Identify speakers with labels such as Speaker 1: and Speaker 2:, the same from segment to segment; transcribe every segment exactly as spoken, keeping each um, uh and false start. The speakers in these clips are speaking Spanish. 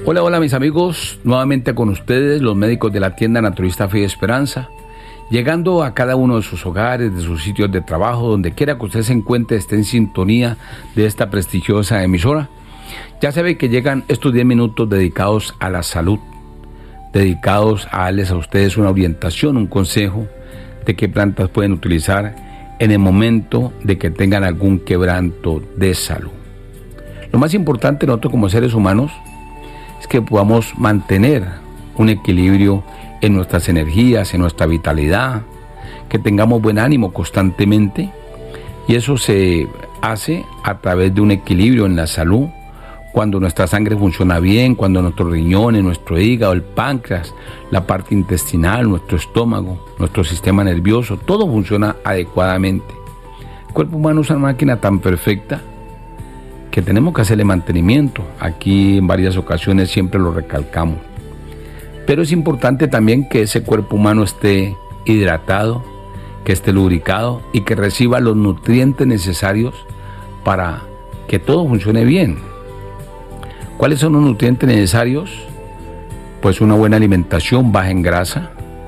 Speaker 1: Hola, hola mis amigos, nuevamente con ustedes, los médicos de la tienda Naturista Fe y Esperanza, llegando a cada uno de sus hogares, de sus sitios de trabajo, donde quiera que usted se encuentre, esté en sintonía de esta prestigiosa emisora. Ya sabe que llegan estos diez minutos dedicados a la salud, dedicados a darles a ustedes una orientación, un consejo de qué plantas pueden utilizar en el momento de que tengan algún quebranto de salud. Lo más importante nosotros como seres humanos es que podamos mantener un equilibrio en nuestras energías, en nuestra vitalidad, que tengamos buen ánimo constantemente, y eso se hace a través de un equilibrio en la salud, cuando nuestra sangre funciona bien, cuando nuestros riñones, nuestro hígado, el páncreas, la parte intestinal, nuestro estómago, nuestro sistema nervioso, todo funciona adecuadamente. El cuerpo humano es una máquina tan perfecta que tenemos que hacerle mantenimiento. Aquí en varias ocasiones siempre lo recalcamos. Pero es importante también que ese cuerpo humano esté hidratado, que esté lubricado y que reciba los nutrientes necesarios para que todo funcione bien. ¿Cuáles son los nutrientes necesarios? Pues una buena alimentación baja en grasa,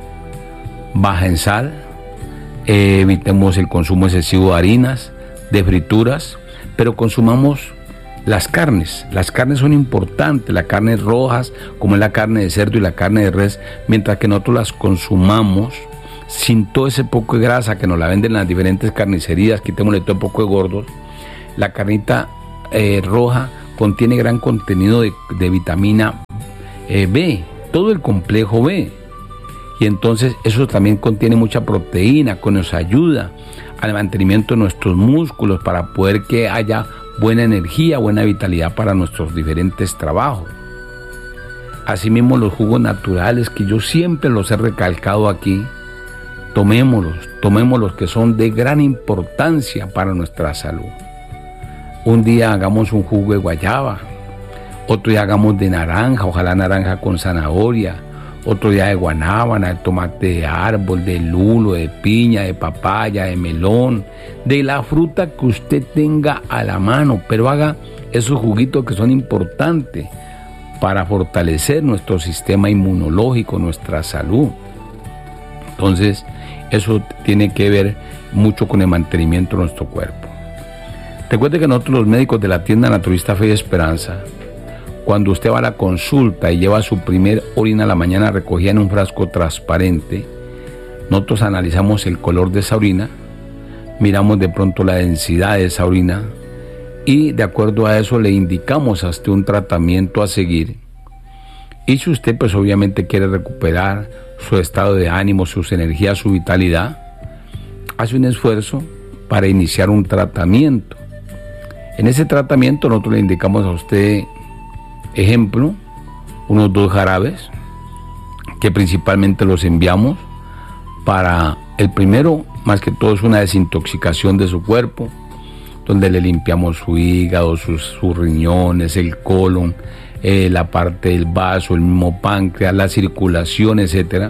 Speaker 1: baja en sal, eh, evitemos el consumo excesivo de harinas, de frituras, pero consumamos las carnes. Las carnes son importantes, las carnes rojas, como es la carne de cerdo y la carne de res, mientras que nosotros las consumamos sin todo ese poco de grasa que nos la venden en las diferentes carnicerías, quitémosle todo el poco de gordos. La carnita eh, roja contiene gran contenido de, de vitamina eh, B, todo el complejo B, y entonces eso también contiene mucha proteína, que nos ayuda al mantenimiento de nuestros músculos para poder que haya buena energía, buena vitalidad para nuestros diferentes trabajos. Asimismo, los jugos naturales, que yo siempre los he recalcado aquí, tomémoslos, tomémoslos, que son de gran importancia para nuestra salud. Un día hagamos un jugo de guayaba, otro día hagamos de naranja, ojalá naranja con zanahoria, otro día de guanábana, de tomate de árbol, de lulo, de piña, de papaya, de melón, de la fruta que usted tenga a la mano, pero haga esos juguitos que son importantes para fortalecer nuestro sistema inmunológico, nuestra salud. Entonces, eso tiene que ver mucho con el mantenimiento de nuestro cuerpo. Recuerde que nosotros, los médicos de la tienda Naturista Fe y Esperanza, cuando usted va a la consulta y lleva su primer orina a la mañana recogida en un frasco transparente, nosotros analizamos el color de esa orina, miramos de pronto la densidad de esa orina y de acuerdo a eso le indicamos a usted un tratamiento a seguir. Y si usted pues obviamente quiere recuperar su estado de ánimo, sus energías, su vitalidad, hace un esfuerzo para iniciar un tratamiento. En ese tratamiento nosotros le indicamos a usted, ejemplo, unos dos jarabes que principalmente los enviamos para, el primero, más que todo, es una desintoxicación de su cuerpo, donde le limpiamos su hígado, sus, sus riñones, el colon, eh, la parte del vaso, el mismo páncreas, la circulación, etcétera.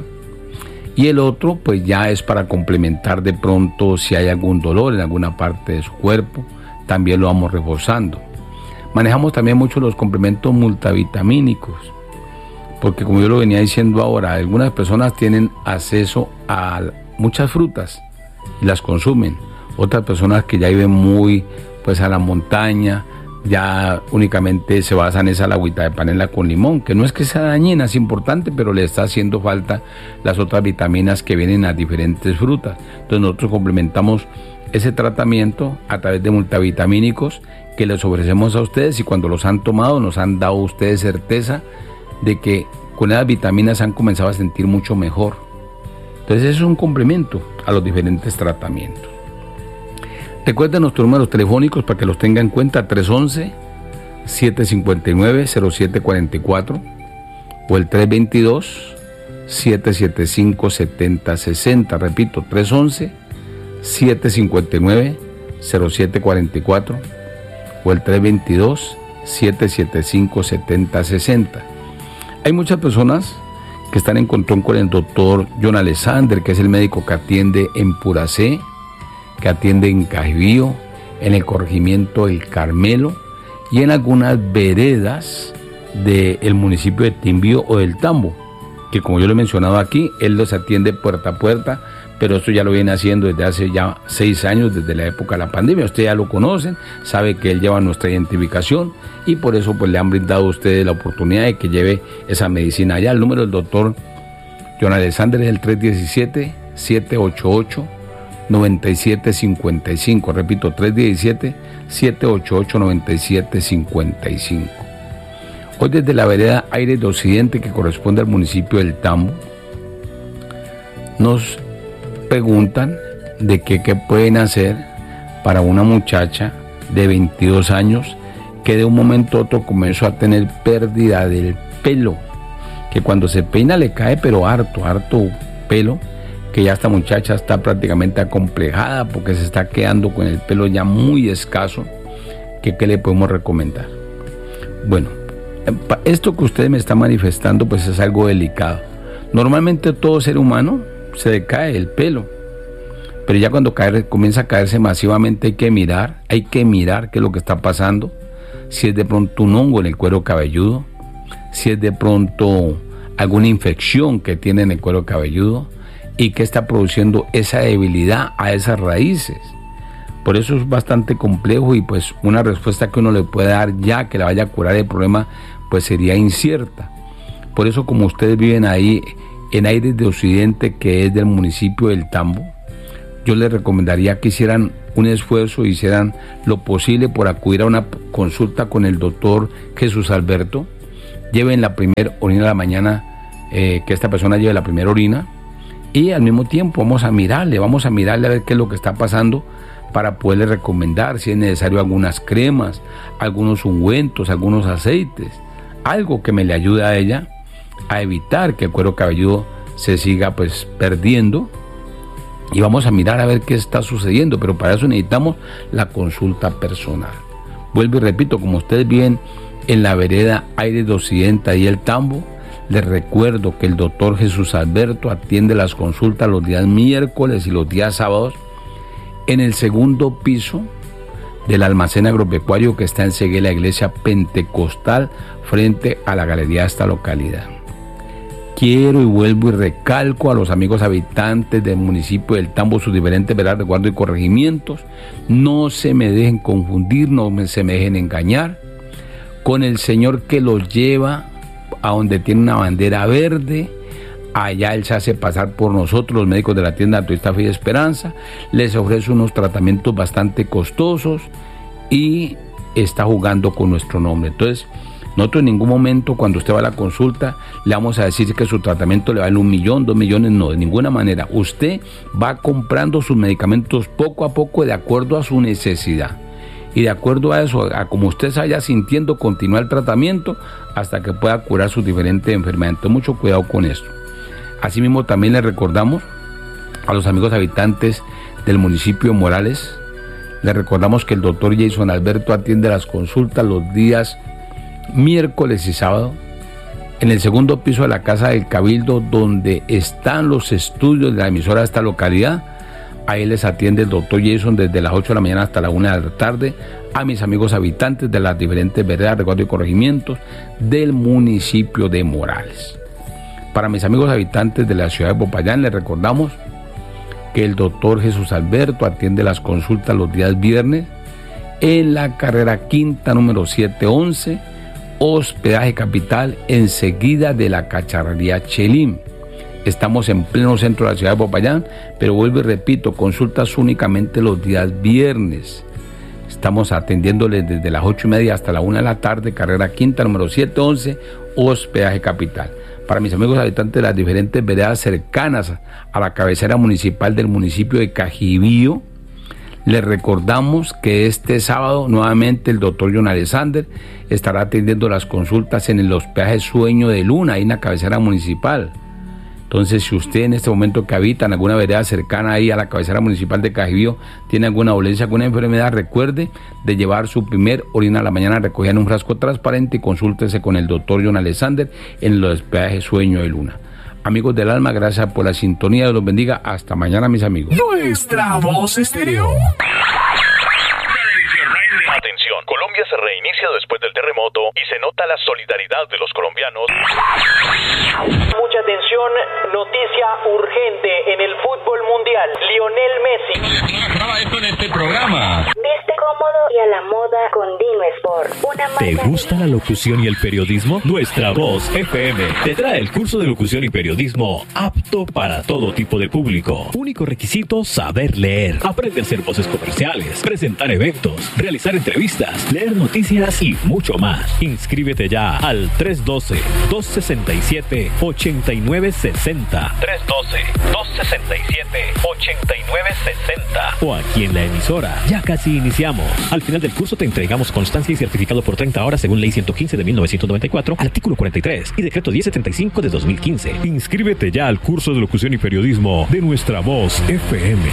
Speaker 1: Y el otro, pues ya es para complementar de pronto si hay algún dolor en alguna parte de su cuerpo, también lo vamos reforzando. Manejamos también mucho los complementos multivitamínicos, porque como yo lo venía diciendo ahora, algunas personas tienen acceso a muchas frutas y las consumen. Otras personas que ya viven muy pues a la montaña, ya únicamente se basan en esa agüita de panela con limón, que no es que sea dañina, es importante, pero le está haciendo falta las otras vitaminas que vienen en las diferentes frutas. Entonces nosotros complementamos ese tratamiento a través de multivitamínicos que les ofrecemos a ustedes, y cuando los han tomado nos han dado a ustedes certeza de que con esas vitaminas han comenzado a sentir mucho mejor. Entonces eso es un complemento a los diferentes tratamientos. Recuerden nuestros números telefónicos para que los tenga en cuenta: tres once, siete cinco nueve, cero siete cuatro cuatro o el tres veintidós, siete siete cinco, setenta sesenta. Repito, tres once, siete cinco nueve, cero siete cuatro cuatro o el tres veintidós, siete siete cinco, setenta sesenta. Hay muchas personas que están en contacto con el doctor John Alexander, que es el médico que atiende en Puracé, que atiende en Cajibío, en el corregimiento del Carmelo y en algunas veredas del municipio de Timbío o del Tambo, que como yo lo he mencionado aquí, él los atiende puerta a puerta, pero esto ya lo viene haciendo desde hace ya seis años, desde la época de la pandemia. Ustedes ya lo conocen, sabe que él lleva nuestra identificación y por eso pues le han brindado a ustedes la oportunidad de que lleve esa medicina allá. El número del doctor John Alexander es el tres uno siete, siete ocho ocho, nueve siete cinco cinco. Repito, tres uno siete, siete ocho ocho, nueve siete cinco cinco. Hoy desde la vereda Aires de Occidente, que corresponde al municipio del Tambo, nos preguntan de qué, qué pueden hacer para una muchacha de veintidós años que de un momento a otro comenzó a tener pérdida del pelo, que cuando se peina le cae pero harto, harto pelo, que ya esta muchacha está prácticamente acomplejada porque se está quedando con el pelo ya muy escaso. que qué le podemos recomendar. Bueno, esto que usted me está manifestando pues es algo delicado. Normalmente todo ser humano se le cae el pelo, pero ya cuando cae, comienza a caerse masivamente hay que mirar, hay que mirar qué es lo que está pasando, si es de pronto un hongo en el cuero cabelludo, si es de pronto alguna infección que tiene en el cuero cabelludo y que está produciendo esa debilidad a esas raíces. Por eso es bastante complejo y pues una respuesta que uno le puede dar ya que le vaya a curar el problema pues sería incierta. Por eso, como ustedes viven ahí en Aires de Occidente, que es del municipio del Tambo, yo les recomendaría que hicieran un esfuerzo, hicieran lo posible por acudir a una consulta con el doctor Jesús Alberto. Lleven la primera orina de la mañana, eh, que esta persona lleve la primera orina, y al mismo tiempo vamos a mirarle, vamos a mirarle a ver qué es lo que está pasando para poderle recomendar si es necesario algunas cremas, algunos ungüentos, algunos aceites, algo que me le ayude a ella a evitar que el cuero cabelludo se siga pues perdiendo, y vamos a mirar a ver qué está sucediendo, pero para eso necesitamos la consulta personal. Vuelvo y repito, como ustedes viven en la vereda Aires de Occidente y el Tambo, les recuerdo que el doctor Jesús Alberto atiende las consultas los días miércoles y los días sábados en el segundo piso del almacén agropecuario que está en Segué, la iglesia pentecostal, frente a la galería de esta localidad. Quiero y vuelvo y recalco a los amigos habitantes del municipio del Tambo, sus diferentes veredas de guardia y corregimientos, no se me dejen confundir, no me, se me dejen engañar con el señor que los lleva a donde tiene una bandera verde. Allá él se hace pasar por nosotros, los médicos de la tienda Naturista Fe y Esperanza, les ofrece unos tratamientos bastante costosos y está jugando con nuestro nombre. Entonces, nosotros en ningún momento cuando usted va a la consulta le vamos a decir que su tratamiento le vale un millón, dos millones, no, de ninguna manera. Usted va comprando sus medicamentos poco a poco de acuerdo a su necesidad. Y de acuerdo a eso, a como usted se vaya sintiendo, continúa el tratamiento hasta que pueda curar sus diferentes enfermedades. Entonces, mucho cuidado con esto. Asimismo, también le recordamos a los amigos habitantes del municipio de Morales, le recordamos que el doctor Jason Alberto atiende las consultas los días miércoles y sábado en el segundo piso de la Casa del Cabildo, donde están los estudios de la emisora de esta localidad. Ahí les atiende el doctor Jason desde las ocho de la mañana hasta la una de la tarde a mis amigos habitantes de las diferentes veredas, recuerdos y corregimientos del municipio de Morales. Para mis amigos habitantes de la ciudad de Popayán, les recordamos que el doctor Jesús Alberto atiende las consultas los días viernes en la carrera quinta número setecientos once, hospedaje Capital, enseguida de la cacharrería Chelín. Estamos en pleno centro de la ciudad de Popayán, pero vuelvo y repito, consultas únicamente los días viernes. Estamos atendiéndoles desde las ocho y media hasta la una de la tarde, carrera quinta número setecientos once, hospedaje Capital. Para mis amigos habitantes de las diferentes veredas cercanas a la cabecera municipal del municipio de Cajibío, les recordamos que este sábado nuevamente el doctor John Alexander estará atendiendo las consultas en el hospedaje Sueño de Luna, ahí en la cabecera municipal. Entonces, si usted en este momento que habita en alguna vereda cercana ahí a la cabecera municipal de Cajibío tiene alguna dolencia, alguna enfermedad, recuerde de llevar su primer orina a la mañana recogida en un frasco transparente y consúltese con el doctor John Alexander en el hospedaje Sueño de Luna. Amigos del alma, gracias por la sintonía, Dios los bendiga, hasta mañana mis amigos.
Speaker 2: Nuestra Voz Estéreo. Atención, Colombia se reinicia día después del terremoto y se nota la solidaridad de los colombianos.
Speaker 3: Mucha atención, noticia urgente en el fútbol mundial. Lionel Messi.
Speaker 4: Graba esto en este programa.
Speaker 5: Viste cómodo y a la moda con Dino Sport. Una marca.
Speaker 6: ¿Te gusta la locución y el periodismo? Nuestra Voz F M te trae el curso de locución y periodismo apto para todo tipo de público. Único requisito, saber leer. Aprende a hacer voces comerciales, presentar eventos, realizar entrevistas, leer noticias y mucho más. Inscríbete ya al tres uno dos, dos seis siete, ocho nueve seis cero.
Speaker 2: tres uno dos, dos seis siete, ocho nueve seis cero.
Speaker 6: O aquí en la emisora. Ya casi iniciamos. Al final del curso te entregamos constancia y certificado por treinta horas según Ley ciento quince de mil novecientos noventa y cuatro, artículo cuarenta y tres y Decreto diez setenta y cinco de dos mil quince. Inscríbete ya al curso de locución y periodismo de Nuestra Voz F M.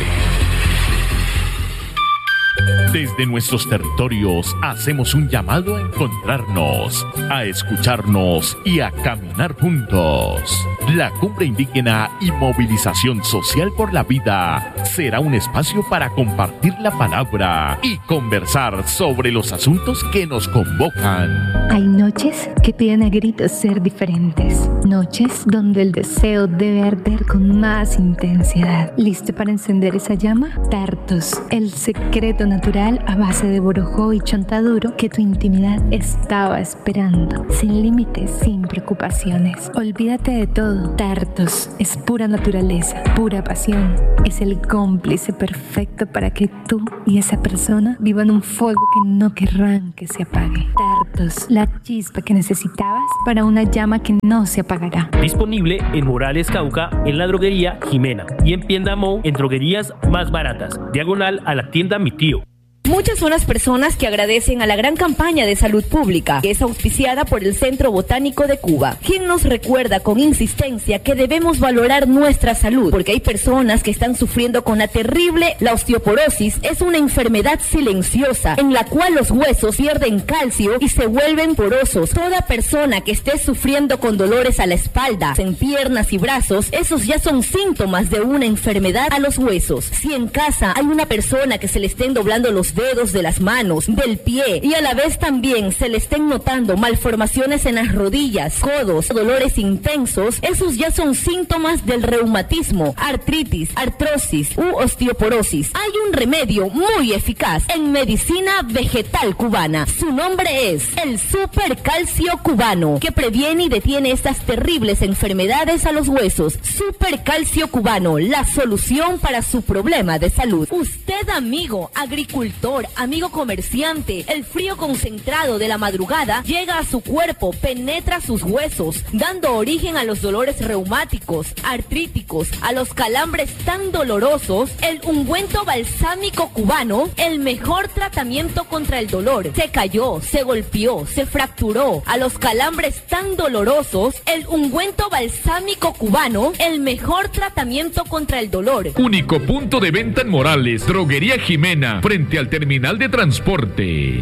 Speaker 7: Desde nuestros territorios hacemos un llamado a encontrarnos, a escucharnos y a caminar juntos. La Cumbre Indígena y Movilización Social por la Vida será un espacio para compartir la palabra y conversar sobre los asuntos que nos convocan.
Speaker 8: Hay noches que piden a gritos ser diferentes, noches donde el deseo debe arder con más intensidad. ¿Listo para encender esa llama? Tartos, el secreto natural a base de borojó y chontaduro que tu intimidad estaba esperando. Sin límites, sin preocupaciones. Olvídate de todo. Tartos es pura naturaleza, pura pasión. Es el cómplice perfecto para que tú y esa persona vivan un fuego que no querrán que se apague. Tartos, la chispa que necesitabas para una llama que no se apagará.
Speaker 9: Disponible en Morales Cauca, en la droguería Jimena y en Piendamó, en droguerías más baratas. Diagonal a la tienda Mi Tío.
Speaker 10: Muchas son las personas que agradecen a la gran campaña de salud pública que es auspiciada por el Centro Botánico de Cuba, quien nos recuerda con insistencia que debemos valorar nuestra salud, porque hay personas que están sufriendo con la terrible, la osteoporosis es una enfermedad silenciosa en la cual los huesos pierden calcio y se vuelven porosos. Toda persona que esté sufriendo con dolores a la espalda, en piernas y brazos, esos ya son síntomas de una enfermedad a los huesos. Si en casa hay una persona que se le estén doblando los dedos de las manos, del pie y a la vez también se le estén notando malformaciones en las rodillas, codos, dolores intensos, esos ya son síntomas del reumatismo, artritis, artrosis u osteoporosis. Hay un remedio muy eficaz en medicina vegetal cubana. Su nombre es el Supercalcio Cubano, que previene y detiene estas terribles enfermedades a los huesos. Supercalcio Cubano, la solución para su problema de salud. Usted, amigo agricultor, amigo comerciante, el frío concentrado de la madrugada llega a su cuerpo, penetra sus huesos, dando origen a los dolores reumáticos, artríticos, a los calambres tan dolorosos. El ungüento balsámico cubano, el mejor tratamiento contra el dolor. Se cayó, se golpeó, se fracturó, a los calambres tan dolorosos, el ungüento balsámico cubano, el mejor tratamiento contra el dolor.
Speaker 7: Único punto de venta en Morales, Droguería Jimena, frente al terminal de transporte.